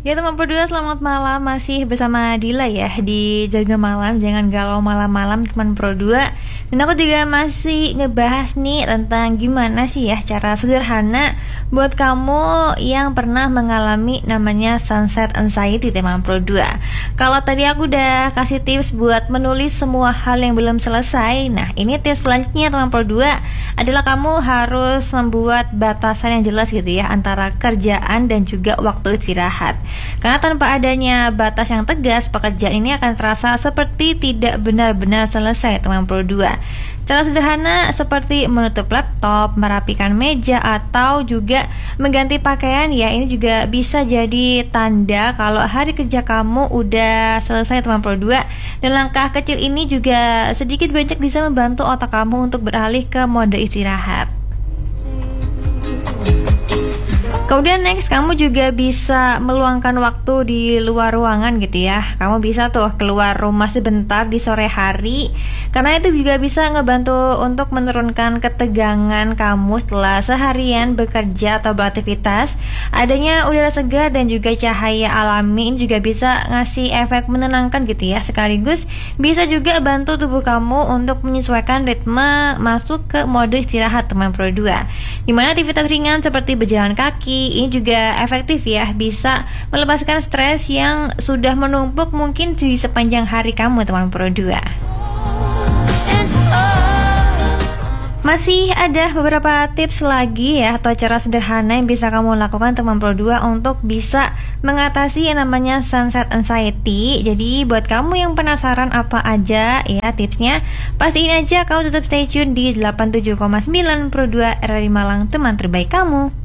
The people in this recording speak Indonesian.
Ya teman berdua, selamat malam. Masih bersama Dila ya di Jaga Malam, jangan galau malam-malam teman Pro 2. Dan aku juga masih ngebahas nih tentang gimana sih ya cara sederhana buat kamu yang pernah mengalami namanya sunset anxiety teman Pro 2. Kalau tadi aku udah kasih tips buat menulis semua hal yang belum selesai. Nah, ini tips selanjutnya teman Pro 2 adalah kamu harus membuat batasan yang jelas gitu ya antara kerjaan dan juga waktu istirahat. Karena tanpa adanya batas yang tegas, pekerjaan ini akan terasa seperti tidak benar-benar selesai teman Pro 2. Cara sederhana seperti menutup laptop, merapikan meja, atau juga mengganti pakaian ya, ini juga bisa jadi tanda kalau hari kerja kamu udah selesai teman Pro 2. Dan langkah kecil ini juga sedikit banyak bisa membantu otak kamu untuk beralih ke mode istirahat. Kemudian next, kamu juga bisa meluangkan waktu di luar ruangan gitu ya. Kamu bisa tuh keluar rumah sebentar di sore hari, karena itu juga bisa ngebantu untuk menurunkan ketegangan kamu setelah seharian bekerja atau beraktivitas. Adanya udara segar dan juga cahaya alami ini juga bisa ngasih efek menenangkan gitu ya. Sekaligus bisa juga bantu tubuh kamu untuk menyesuaikan ritme masuk ke mode istirahat teman Pro 2. Dimana aktivitas ringan seperti berjalan kaki ini juga efektif ya, bisa melepaskan stres yang sudah menumpuk mungkin di sepanjang hari kamu teman Pro 2. Masih ada beberapa tips lagi ya, atau cara sederhana yang bisa kamu lakukan teman Pro 2 untuk bisa mengatasi yang namanya sunset anxiety. Jadi buat kamu yang penasaran apa aja ya tipsnya, pastiin aja kamu tetap stay tune di 87,9 Pro 2 RRI Malang, teman terbaik kamu.